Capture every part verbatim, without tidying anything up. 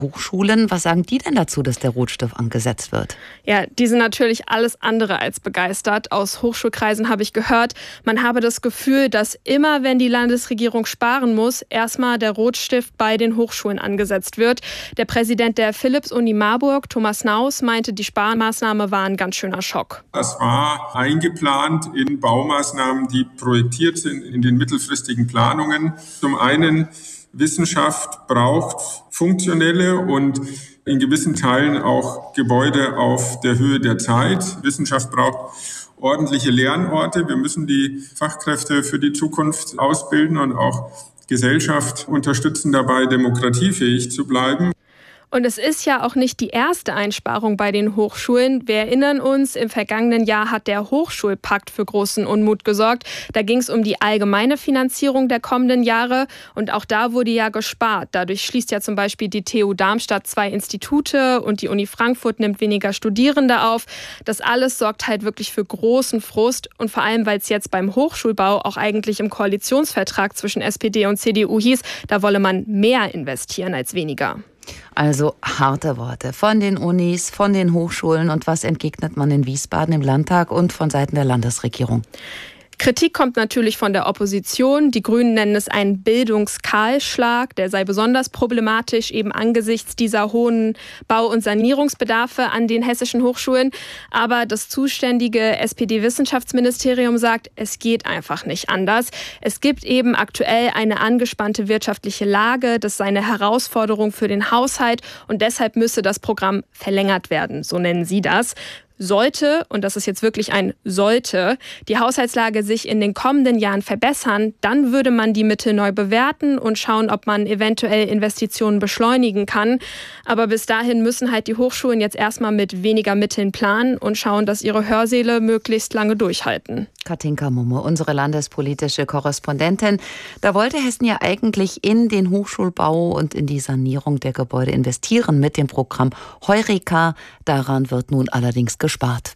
Hochschulen, was sagen die denn dazu, dass der Rotstift angesetzt wird? Ja, die sind natürlich alles andere als begeistert. Aus Hochschulkreisen habe ich gehört, man habe das Gefühl, dass immer, wenn die Landesregierung sparen muss, erstmal der Rotstift bei den Hochschulen angesetzt wird. Der Präsident der Philipps-Uni Marburg, Thomas Naus, meinte, die Sparmaßnahme war ein ganz schöner Schock. Das war eingeplant in Baumaßnahmen, die projektiert sind in den mittelfristigen Planungen. Zum einen Wissenschaft braucht funktionelle und in gewissen Teilen auch Gebäude auf der Höhe der Zeit. Wissenschaft braucht ordentliche Lernorte. Wir müssen die Fachkräfte für die Zukunft ausbilden und auch Gesellschaft unterstützen dabei, demokratiefähig zu bleiben. Und es ist ja auch nicht die erste Einsparung bei den Hochschulen. Wir erinnern uns, im vergangenen Jahr hat der Hochschulpakt für großen Unmut gesorgt. Da ging es um die allgemeine Finanzierung der kommenden Jahre. Und auch da wurde ja gespart. Dadurch schließt ja zum Beispiel die T U Darmstadt zwei Institute und die Uni Frankfurt nimmt weniger Studierende auf. Das alles sorgt halt wirklich für großen Frust. Und vor allem, weil es jetzt beim Hochschulbau auch eigentlich im Koalitionsvertrag zwischen S P D und C D U hieß, da wolle man mehr investieren als weniger. Also harte Worte von den Unis, von den Hochschulen. Und was entgegnet man in Wiesbaden im Landtag und von Seiten der Landesregierung? Kritik kommt natürlich von der Opposition. Die Grünen nennen es einen Bildungskahlschlag. Der sei besonders problematisch, eben angesichts dieser hohen Bau- und Sanierungsbedarfe an den hessischen Hochschulen. Aber das zuständige S P D-Wissenschaftsministerium sagt, es geht einfach nicht anders. Es gibt eben aktuell eine angespannte wirtschaftliche Lage. Das sei eine Herausforderung für den Haushalt und deshalb müsse das Programm verlängert werden. So nennen sie das. Sollte, und das ist jetzt wirklich ein sollte, die Haushaltslage sich in den kommenden Jahren verbessern, dann würde man die Mittel neu bewerten und schauen, ob man eventuell Investitionen beschleunigen kann. Aber bis dahin müssen halt die Hochschulen jetzt erstmal mit weniger Mitteln planen und schauen, dass ihre Hörsäle möglichst lange durchhalten. Katinka Mumme, unsere landespolitische Korrespondentin. Da wollte Hessen ja eigentlich in den Hochschulbau und in die Sanierung der Gebäude investieren mit dem Programm Heureka. Daran wird nun allerdings gespart.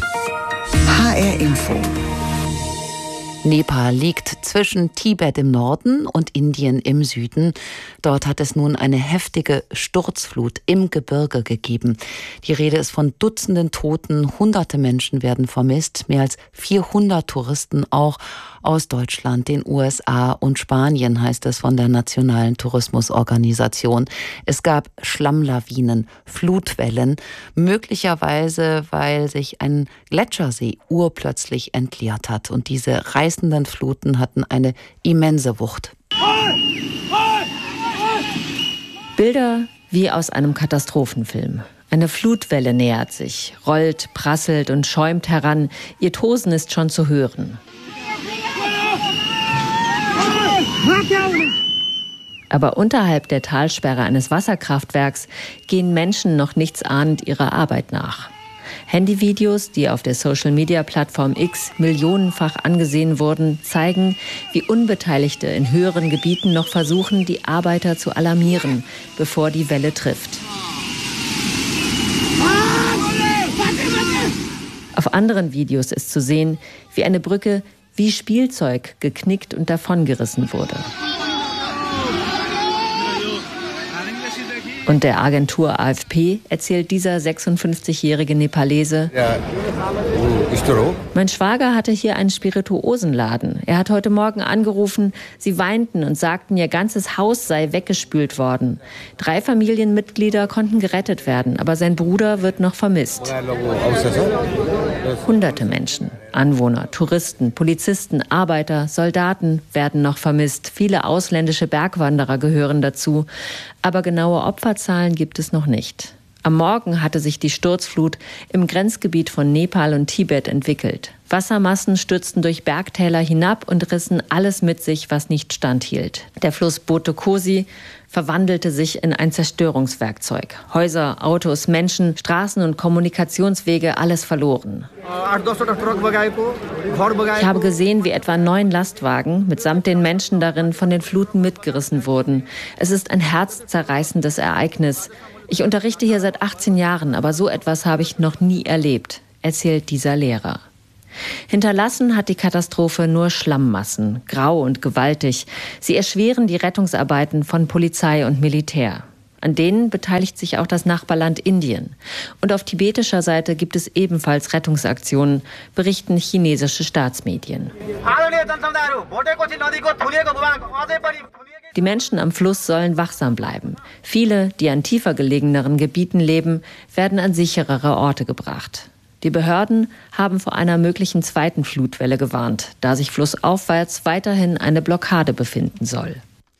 H R Info. Nepal liegt zwischen Tibet im Norden und Indien im Süden. Dort hat es nun eine heftige Sturzflut im Gebirge gegeben. Die Rede ist von Dutzenden Toten, hunderte Menschen werden vermisst, mehr als vierhundert Touristen auch aus Deutschland, den U S A und Spanien, heißt es von der Nationalen Tourismusorganisation. Es gab Schlammlawinen, Flutwellen, möglicherweise weil sich ein Gletschersee urplötzlich entleert hat und diese reißenden Fluten hatten eine immense Wucht. Bilder wie aus einem Katastrophenfilm. Eine Flutwelle nähert sich, rollt, prasselt und schäumt heran. Ihr Tosen ist schon zu hören. Aber unterhalb der Talsperre eines Wasserkraftwerks gehen Menschen noch nichts ahnend ihrer Arbeit nach. Handyvideos, die auf der Social-Media-Plattform X millionenfach angesehen wurden, zeigen, wie Unbeteiligte in höheren Gebieten noch versuchen, die Arbeiter zu alarmieren, bevor die Welle trifft. Auf anderen Videos ist zu sehen, wie eine Brücke wie Spielzeug geknickt und davongerissen wurde. Und der Agentur A F P erzählt dieser sechsundfünfzigjährige Nepalese: Mein Schwager hatte hier einen Spirituosenladen. Er hat heute Morgen angerufen, sie weinten und sagten, ihr ganzes Haus sei weggespült worden. Drei Familienmitglieder konnten gerettet werden, aber sein Bruder wird noch vermisst. Hunderte Menschen, Anwohner, Touristen, Polizisten, Arbeiter, Soldaten werden noch vermisst. Viele ausländische Bergwanderer gehören dazu. Aber genaue Opferzahlen gibt es noch nicht. Am Morgen hatte sich die Sturzflut im Grenzgebiet von Nepal und Tibet entwickelt. Wassermassen stürzten durch Bergtäler hinab und rissen alles mit sich, was nicht standhielt. Der Fluss Boto Kosi verwandelte sich in ein Zerstörungswerkzeug. Häuser, Autos, Menschen, Straßen und Kommunikationswege, alles verloren. Ich habe gesehen, wie etwa neun Lastwagen mitsamt den Menschen darin von den Fluten mitgerissen wurden. Es ist ein herzzerreißendes Ereignis. Ich unterrichte hier seit achtzehn Jahren, aber so etwas habe ich noch nie erlebt, erzählt dieser Lehrer. Hinterlassen hat die Katastrophe nur Schlammmassen, grau und gewaltig. Sie erschweren die Rettungsarbeiten von Polizei und Militär. An denen beteiligt sich auch das Nachbarland Indien. Und auf tibetischer Seite gibt es ebenfalls Rettungsaktionen, berichten chinesische Staatsmedien. Die Menschen am Fluss sollen wachsam bleiben. Viele, die an tiefer gelegeneren Gebieten leben, werden an sicherere Orte gebracht. Die Behörden haben vor einer möglichen zweiten Flutwelle gewarnt, da sich flussaufwärts weiterhin eine Blockade befinden soll.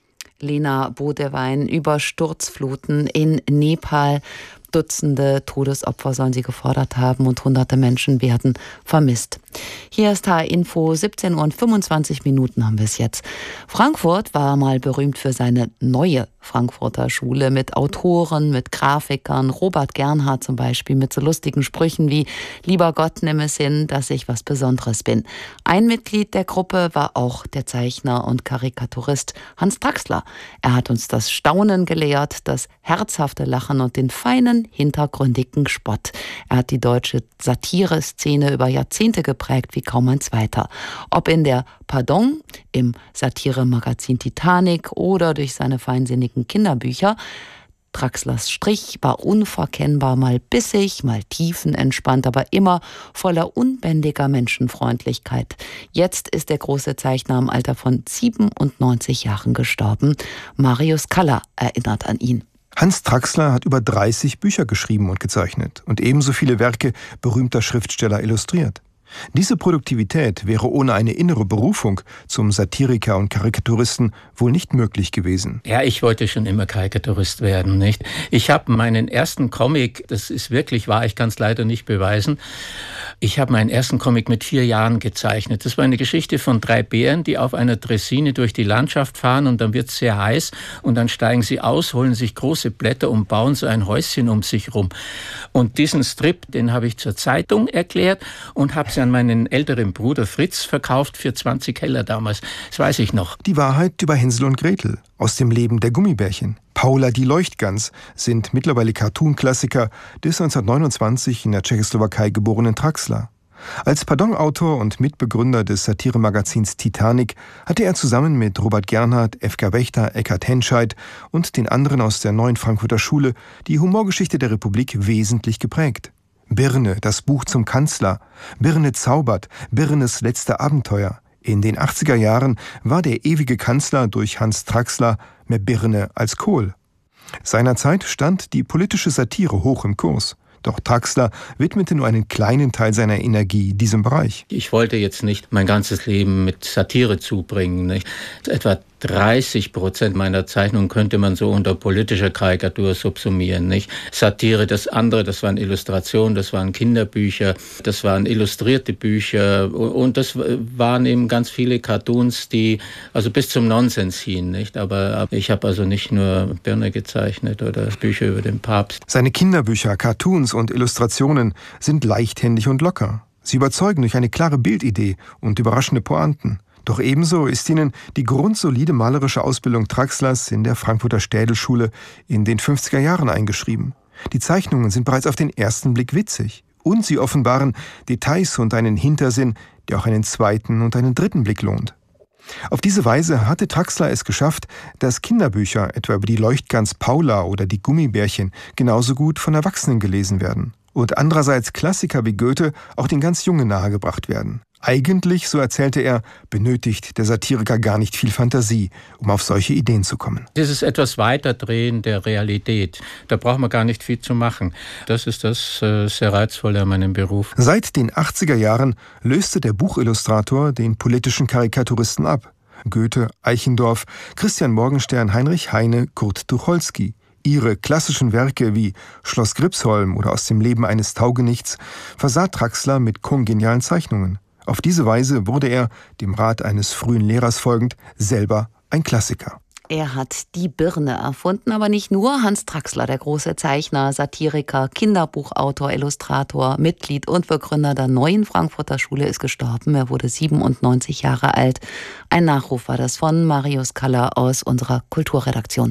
Lena Bodewein über Sturzfluten in Nepal. Dutzende Todesopfer sollen sie gefordert haben und hunderte Menschen werden vermisst. Hier ist H R-Info, siebzehn Uhr und fünfundzwanzig Minuten haben wir es jetzt. Frankfurt war mal berühmt für seine neue Frankfurter Schule mit Autoren, mit Grafikern, Robert Gernhardt zum Beispiel, mit so lustigen Sprüchen wie „Lieber Gott, nimm es hin, dass ich was Besonderes bin". Ein Mitglied der Gruppe war auch der Zeichner und Karikaturist Hans Traxler. Er hat uns das Staunen gelehrt, das herzhafte Lachen und den feinen, hintergründigen Spott. Er hat die deutsche Satire-Szene über Jahrzehnte geprägt wie kaum ein zweiter. Ob in der Pardon, im Satire-Magazin Titanic oder durch seine feinsinnigen Kinderbücher. Traxlers Strich war unverkennbar, mal bissig, mal tiefenentspannt, aber immer voller unbändiger Menschenfreundlichkeit. Jetzt ist der große Zeichner im Alter von siebenundneunzig Jahren gestorben. Marius Kaller erinnert an ihn. Hans Traxler hat über dreißig Bücher geschrieben und gezeichnet und ebenso viele Werke berühmter Schriftsteller illustriert. Diese Produktivität wäre ohne eine innere Berufung zum Satiriker und Karikaturisten wohl nicht möglich gewesen. Ja, ich wollte schon immer Karikaturist werden, nicht? Ich habe meinen ersten Comic, das ist wirklich wahr, ich kann es leider nicht beweisen, ich habe meinen ersten Comic mit vier Jahren gezeichnet. Das war eine Geschichte von drei Bären, die auf einer Draisine durch die Landschaft fahren und dann wird es sehr heiß und dann steigen sie aus, holen sich große Blätter und bauen so ein Häuschen um sich rum. Und diesen Strip, den habe ich zur Zeitung erklärt und habe sie an meinen älteren Bruder Fritz verkauft für zwanzig Heller damals. Das weiß ich noch. Die Wahrheit über Hänsel und Gretel aus dem Leben der Gummibärchen. Paula die Leuchtgans sind mittlerweile Cartoon-Klassiker des neunzehnhundertneunundzwanzig in der Tschechoslowakei geborenen Traxler. Als Pardon-Autor und Mitbegründer des Satiremagazins Titanic hatte er zusammen mit Robert Gernhardt, Efka Wächter, Eckhard Henscheid und den anderen aus der neuen Frankfurter Schule die Humorgeschichte der Republik wesentlich geprägt. Birne, das Buch zum Kanzler, Birne zaubert, Birnes letzte Abenteuer. In den achtziger Jahren war der ewige Kanzler durch Hans Traxler mehr Birne als Kohl. Seinerzeit stand die politische Satire hoch im Kurs. Doch Traxler widmete nur einen kleinen Teil seiner Energie diesem Bereich. Ich wollte jetzt nicht mein ganzes Leben mit Satire zubringen, nicht? Etwa dreißig Prozent meiner Zeichnungen könnte man so unter politischer Karikatur subsumieren, nicht? Satire, das andere, das waren Illustrationen, das waren Kinderbücher, das waren illustrierte Bücher und das waren eben ganz viele Cartoons, die also bis zum Nonsens hingen, nicht? Aber ich habe also nicht nur Birne gezeichnet oder Bücher über den Papst. Seine Kinderbücher, Cartoons und Illustrationen sind leichthändig und locker. Sie überzeugen durch eine klare Bildidee und überraschende Pointen. Doch ebenso ist ihnen die grundsolide malerische Ausbildung Traxlers in der Frankfurter Städelschule in den fünfziger Jahren eingeschrieben. Die Zeichnungen sind bereits auf den ersten Blick witzig und sie offenbaren Details und einen Hintersinn, der auch einen zweiten und einen dritten Blick lohnt. Auf diese Weise hatte Traxler es geschafft, dass Kinderbücher, etwa über die Leuchtgans Paula oder die Gummibärchen, genauso gut von Erwachsenen gelesen werden. Und andererseits Klassiker wie Goethe auch den ganz Jungen nahegebracht werden. Eigentlich, so erzählte er, benötigt der Satiriker gar nicht viel Fantasie, um auf solche Ideen zu kommen. Dieses etwas Weiterdrehen der Realität, da braucht man gar nicht viel zu machen. Das ist das äh, sehr Reizvolle an meinem Beruf. Seit den achtziger Jahren löste der Buchillustrator den politischen Karikaturisten ab. Goethe, Eichendorff, Christian Morgenstern, Heinrich Heine, Kurt Tucholsky. Ihre klassischen Werke wie Schloss Gripsholm oder Aus dem Leben eines Taugenichts versah Traxler mit kongenialen Zeichnungen. Auf diese Weise wurde er, dem Rat eines frühen Lehrers folgend, selber ein Klassiker. Er hat die Birne erfunden, aber nicht nur. Hans Traxler, der große Zeichner, Satiriker, Kinderbuchautor, Illustrator, Mitglied und Begründer der neuen Frankfurter Schule, ist gestorben. Er wurde siebenundneunzig Jahre alt. Ein Nachruf war das von Marius Kaller aus unserer Kulturredaktion.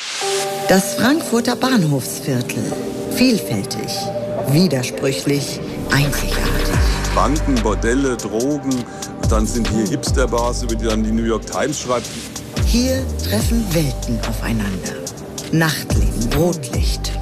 Das Frankfurter Bahnhofsviertel. Vielfältig, widersprüchlich, einzigartig. Banken, Bordelle, Drogen, dann sind hier Hipsterbars, über die dann die New York Times schreibt. Hier treffen Welten aufeinander. Nachtleben, Rotlicht,